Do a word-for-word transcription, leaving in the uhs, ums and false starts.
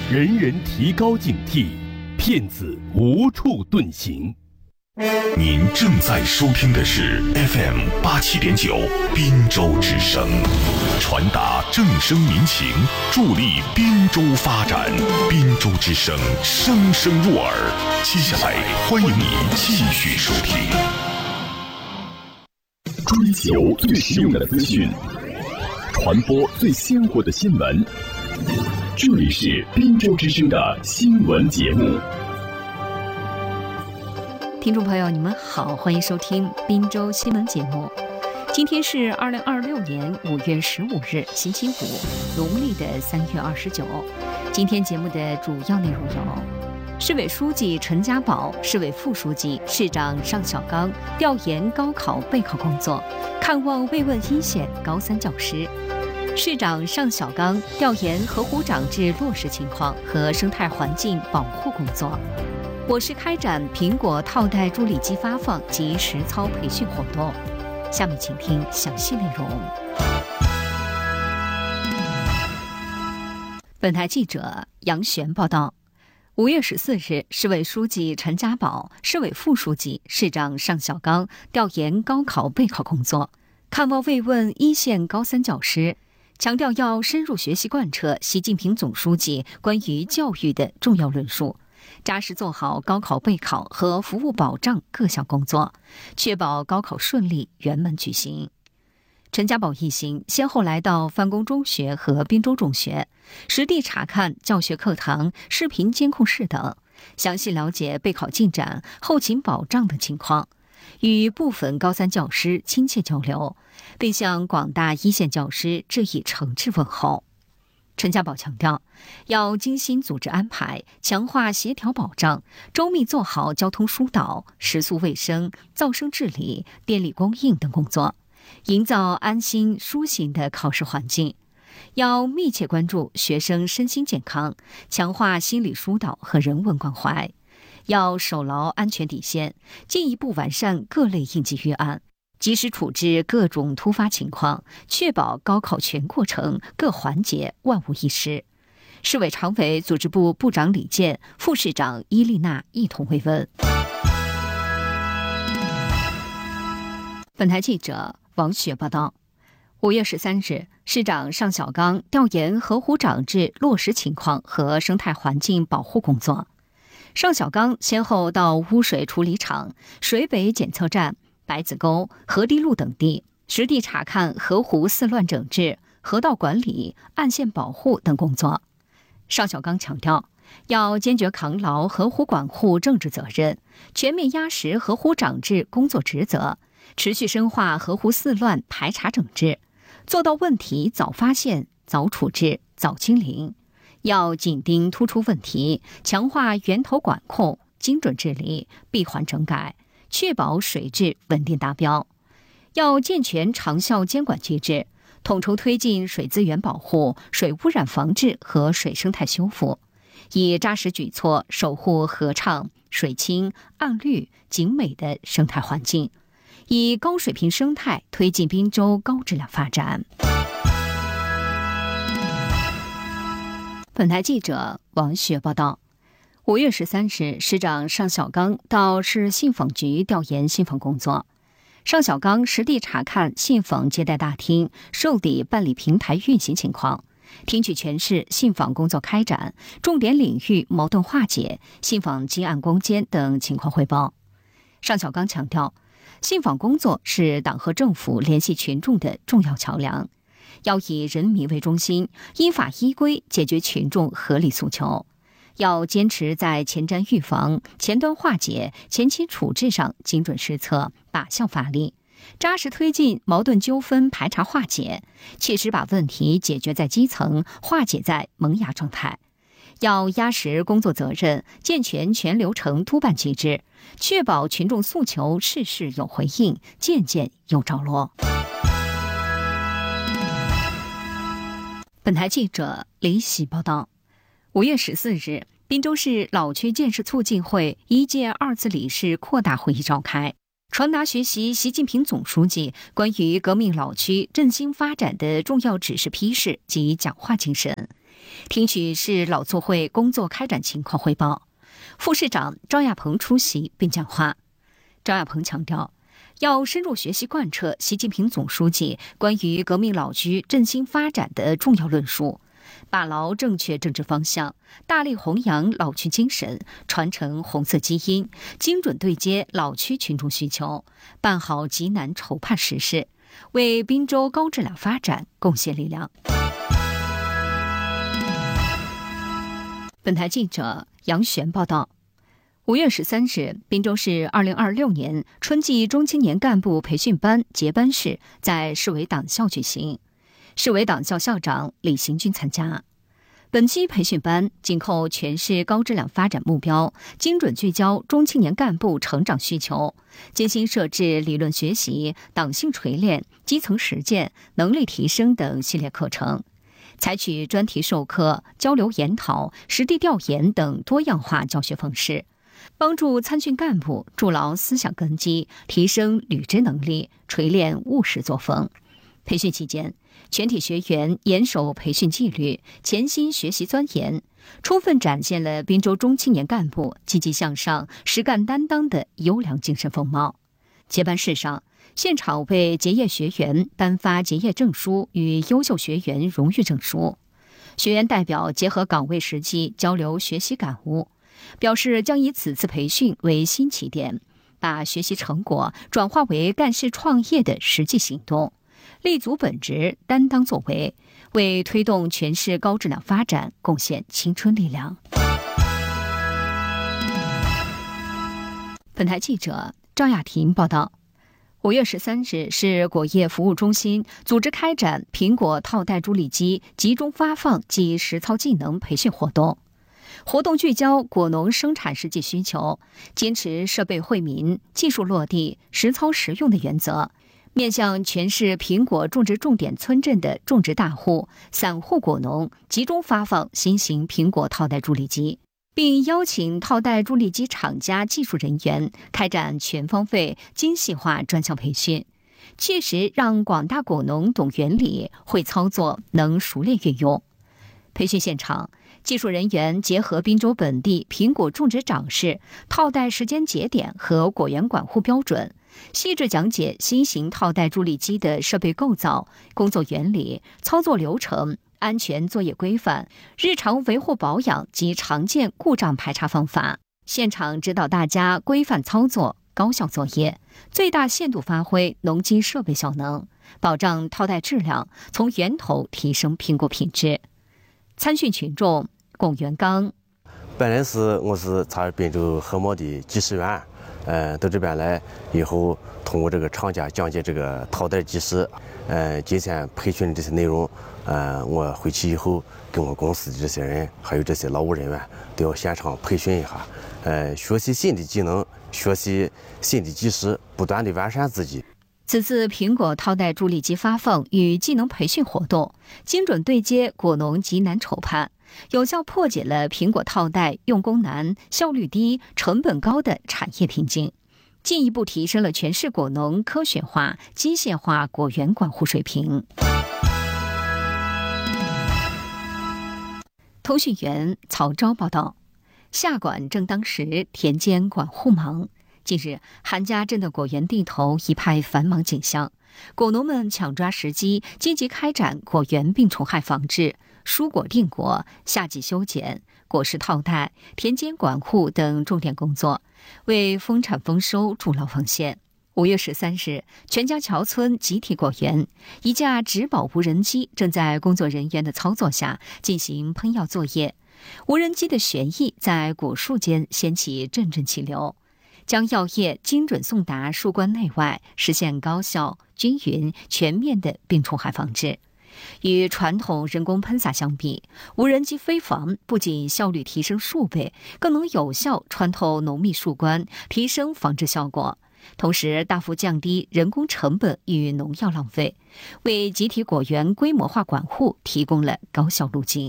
人人提高警惕，骗子无处遁形。 您正在收听的是 F M 八七点九滨州之声，传达正声民情，助力滨州发展。滨州之声，声声入耳。接下来，欢迎你继续收听。 追求最实用的资讯，传播最鲜活的新闻。这里是滨州之声的新闻节目。 听众朋友，你们好，欢迎收听滨州新闻节目。今天是二零二六年五月十五日，星期五，农历的三月二十九。今天节目的主要内容有：市委书记陈家宝、市委副书记、市长尚小刚调研高考备考工作，看望慰问一线高三教师；市长尚小刚调研河湖长制落实情况和生态环境保护工作。我市开展苹果套袋助力机发放及实操培训活动。下面请听详细内容。本台记者杨璇报道。五月十四日，市委书记陈家宝、市委副书记、市长尚小刚调研高考备考工作，看望慰问一线高三教师，强调要深入学习贯彻习近平总书记关于教育的重要论述，扎实做好高考备考和服务保障各项工作，确保高考顺利圆满举行。陈家宝一行先后来到范公中学和滨州中学，实地查看教学课堂、视频监控室等，详细了解备考进展、后勤保障等情况，与部分高三教师亲切交流，并向广大一线教师致以诚挚问候。陈家宝强调，要精心组织安排，强化协调保障，周密做好交通疏导、食宿卫生、噪声治理、电力供应等工作，营造安心舒心的考试环境。要密切关注学生身心健康，强化心理疏导和人文关怀。要守牢安全底线，进一步完善各类应急预案，及时处置各种突发情况，确保高考全过程各环节万无一失。市委常委组织部部长李健、副市长伊丽娜一同慰问。本台记者王雪报道。五月十三日，市长尚小刚调研河湖长制落实情况和生态环境保护工作。尚小刚先后到污水处理厂、水北检测站、白子沟、河堤路等地，实地查看河湖四乱整治、河道管理、岸线保护等工作。尚小刚强调，要坚决扛牢河湖管护政治责任，全面压实河湖长制工作职责，持续深化河湖四乱排查整治，做到问题早发现、早处置、早清零。要紧盯突出问题，强化源头管控，精准治理，闭环整改，确保水质稳定达标。要健全长效监管机制，统筹推进水资源保护、水污染防治和水生态修复，以扎实举措守护河畅、水清、岸绿、景美的生态环境，以高水平生态推进滨州高质量发展。本台记者王雪报道。五月十三日，市长尚小刚到市信访局调研信访工作。尚小刚实地查看信访接待大厅、受理办理平台运行情况，听取全市信访工作开展、重点领域矛盾化解、信访积案攻坚等情况汇报。尚小刚强调，信访工作是党和政府联系群众的重要桥梁，要以人民为中心，依法依规解决群众合理诉求。要坚持在前瞻预防、前端化解、前期处置上精准施策、靶向发力，扎实推进矛盾纠纷排查化解，切实把问题解决在基层，化解在萌芽状态。要压实工作责任，健全全流程督办机制，确保群众诉求事事有回应，件件有着落。本台记者李喜报道。五月十四日，滨州市老区建设促进会一届二次理事扩大会议召开，传达学习习近平总书记关于革命老区振兴发展的重要指示批示及讲话精神， 听取市老促会工作开展情况汇报。副市长赵亚鹏出席并讲话。赵亚鹏强调，要深入学习贯彻习近平总书记关于革命老区振兴发展的重要论述，把牢正确政治方向，大力弘扬老区精神，传承红色基因，精准对接老区群众需求，办好急难筹盼实事，为滨州高质量发展贡献力量。本台记者杨璇报道。五月十三日，滨州市二零二六年春季中青年干部培训班结班式在市委党校举行，市委党校校长李行军参加。本期培训班紧扣全市高质量发展目标，精准聚焦中青年干部成长需求，精心设置理论学习、党性锤炼、基层实践、能力提升等系列课程，采取专题授课、交流研讨、实地调研等多样化教学方式，帮助参训干部筑牢思想根基，提升履职能力，锤炼务实作风。培训期间，全体学员严守培训纪律，潜心学习钻研，充分展现了滨州中青年干部积极向上、实干担当的优良精神风貌。结班式上，现场为结业学员颁发结业证书与优秀学员荣誉证书。学员代表结合岗位实际交流学习感悟，表示将以此次培训为新起点，把学习成果转化为干事创业的实际行动，立足本职，担当作为，为推动全市高质量发展贡献青春力量。本台记者赵雅婷报道。五月十三日，市果业服务中心组织开展苹果套袋助力机集中发放及实操技能培训活动。活动聚焦果农生产实际需求，坚持设备惠民、技术落地、实操实用的原则，面向全市苹果种植重点村镇的种植大户、散户果农，集中发放新型苹果套袋助力机，并邀请套袋助力机厂家技术人员开展全方位、精细化专项培训，切实让广大果农懂原理、会操作、能熟练运用。培训现场，技术人员结合滨州本地苹果种植长势、套袋时间节点和果园管护标准，细致讲解新型套袋助力机的设备构造、工作原理、操作流程、安全作业规范、日常维护保养及常见故障排查方法，现场指导大家规范操作、高效作业，最大限度发挥农机设备效能，保障套袋质量，从源头提升苹果品质。参训群众龚元刚： 本来是我是参滨州禾茂的技师员，呃，到这边来以后，通过这个厂家讲解这个套袋技师，呃，今天培训的这些内容，呃，我回去以后跟我公司的这些人，还有这些劳务人员，都要现场培训一下，呃，学习新的技能，学习新的技术，不断的完善自己。 此次苹果套袋助力机发放与技能培训活动，精准对接果农急难愁盼，有效破解了苹果套袋用工难、效率低、成本高的产业瓶颈，进一步提升了全市果农科学化、机械化果园管护水平。通讯员曹昭报道，夏管正当时，田间管护忙。近日，韩家镇的果园地头一派繁忙景象，果农们抢抓时机，积极开展果园病虫害防治、蔬果定果、夏季修剪、果实套袋、田间管护等重点工作，为丰产丰收筑牢防线。五月十三日，全家桥村集体果园，一架植保无人机正在工作人员的操作下进行喷药作业，无人机的旋翼在果树间掀起阵阵气流，将药液精准送达树冠内外，实现高效、均匀、全面的病虫害防治。与传统人工喷洒相比，无人机飞防不仅效率提升数倍，更能有效穿透浓密树冠，提升防治效果，同时大幅降低人工成本与农药浪费，为集体果园规模化管护提供了高效路径。